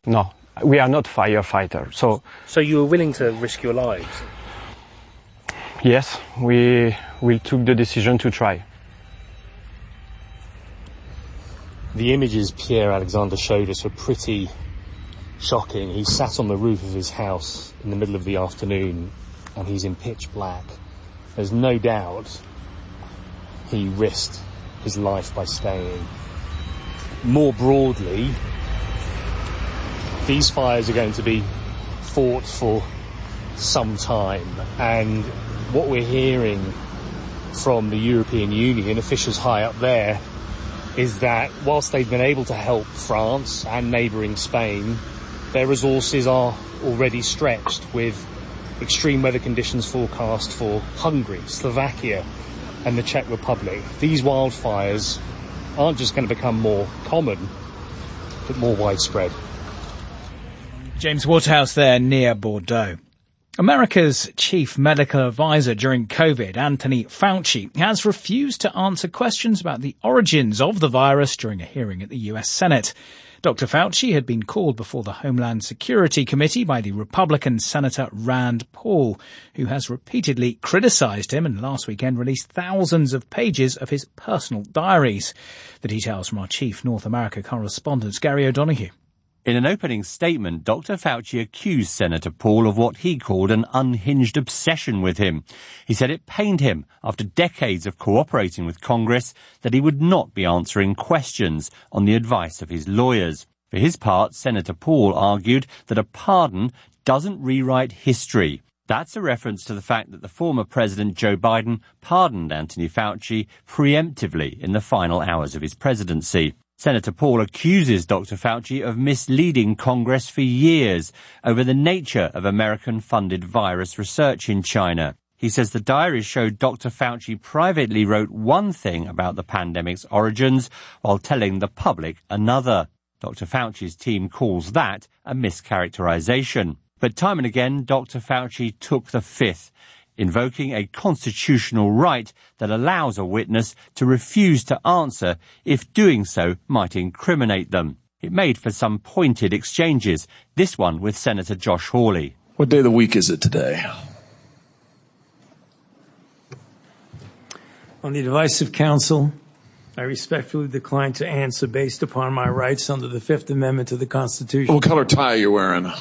No, we are not firefighters. So you were willing to risk your lives? Yes, we took the decision to try. The images Pierre-Alexandre showed us were pretty shocking. He sat on the roof of his house in the middle of the afternoon and he's in pitch black. There's no doubt he risked his life by staying. More broadly, these fires are going to be fought for some time, and what we're hearing from the European Union, officials high up there, is that whilst they've been able to help France and neighbouring Spain, their resources are already stretched with extreme weather conditions forecast for Hungary, Slovakia and the Czech Republic. These wildfires aren't just going to become more common, but more widespread. James Waterhouse there near Bordeaux. America's chief medical advisor during COVID, Anthony Fauci, has refused to answer questions about the origins of the virus during a hearing at the US Senate. Dr. Fauci had been called before the Homeland Security Committee by the Republican Senator Rand Paul, who has repeatedly criticized him and last weekend released thousands of pages of his personal diaries. The details from our chief North America correspondent, Gary O'Donoghue. In an opening statement, Dr. Fauci accused Senator Paul of what he called an unhinged obsession with him. He said it pained him, after decades of cooperating with Congress, that he would not be answering questions on the advice of his lawyers. For his part, Senator Paul argued that a pardon doesn't rewrite history. That's a reference to the fact that the former President Joe Biden pardoned Anthony Fauci preemptively in the final hours of his presidency. Senator Paul accuses Dr. Fauci of misleading Congress for years over the nature of American-funded virus research in China. He says the diaries showed Dr. Fauci privately wrote one thing about the pandemic's origins while telling the public another. Dr. Fauci's team calls that a mischaracterization. But time and again, Dr. Fauci took the fifth, invoking a constitutional right that allows a witness to refuse to answer if doing so might incriminate them. It made for some pointed exchanges, this one with Senator Josh Hawley. What day of the week is it today? On the advice of counsel, I respectfully decline to answer based upon my rights under the Fifth Amendment to the Constitution. What color tie are you wearing?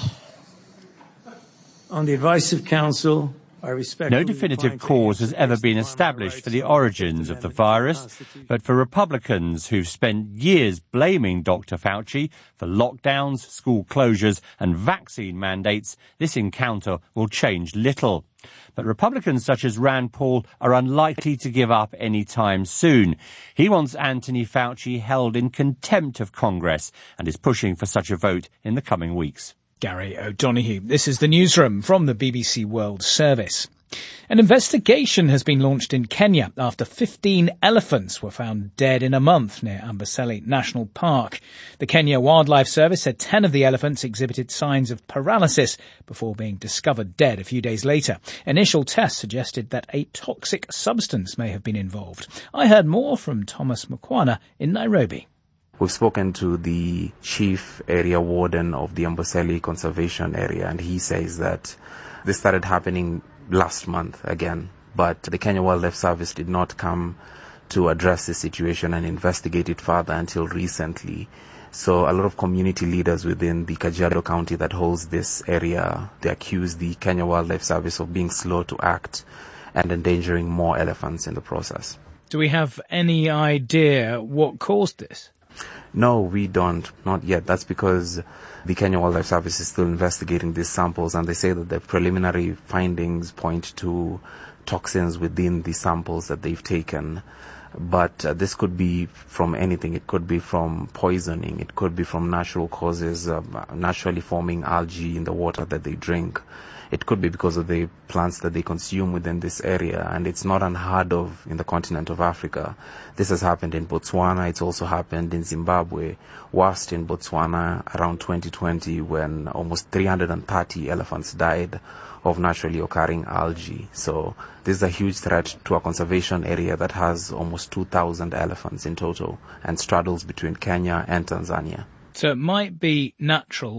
On the advice of counsel, no definitive cause has ever been established for the origins of the virus, but for Republicans who've spent years blaming Dr. Fauci for lockdowns, school closures and vaccine mandates, this encounter will change little. But Republicans such as Rand Paul are unlikely to give up any time soon. He wants Anthony Fauci held in contempt of Congress and is pushing for such a vote in the coming weeks. Gary O'Donoghue. This is the newsroom from the BBC World Service. An investigation has been launched in Kenya after 15 elephants were found dead in a month near Amboseli National Park. The Kenya Wildlife Service said 10 of the elephants exhibited signs of paralysis before being discovered dead a few days later. Initial tests suggested that a toxic substance may have been involved. I heard more from Thomas Mukwana in Nairobi. We've spoken to the chief area warden of the Amboseli Conservation Area, and he says that this started happening last month again, but the Kenya Wildlife Service did not come to address the situation and investigate it further until recently. So a lot of community leaders within the Kajiado County that holds this area, they accuse the Kenya Wildlife Service of being slow to act and endangering more elephants in the process. Do we have any idea what caused this? No, we don't. Not yet. That's because the Kenya Wildlife Service is still investigating these samples, and they say that the preliminary findings point to toxins within the samples that they've taken. But this could be from anything. It could be from poisoning. It could be from natural causes, naturally forming algae in the water that they drink. It could be because of the plants that they consume within this area, and it's not unheard of in the continent of Africa. This has happened in Botswana. It's also happened in Zimbabwe, worst in Botswana around 2020 when almost 330 elephants died of naturally occurring algae. So this is a huge threat to a conservation area that has almost 2,000 elephants in total and straddles between Kenya and Tanzania. So it might be natural